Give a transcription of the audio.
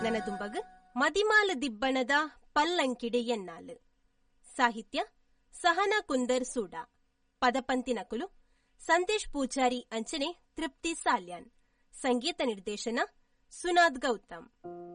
ನನದುಂಬಗ್ ಮದಿಮಾಲ ದಿಬ್ಬಣದ ಪಲ್ಲಂಕಿಡೆಯನ್ನಾಲು. ಸಾಹಿತ್ಯ ಸಹನಾ ಕುಂದರ್ ಸೂಡ. ಪದಪಂತಿನಕುಲು ಸಂದೇಶ್ ಪೂಜಾರಿ ಅಂಚನೆ ತೃಪ್ತಿ ಸಾಲ್ಯಾನ್. ಸಂಗೀತ ನಿರ್ದೇಶನ ಸುನಾದ್ ಗೌತಮ್.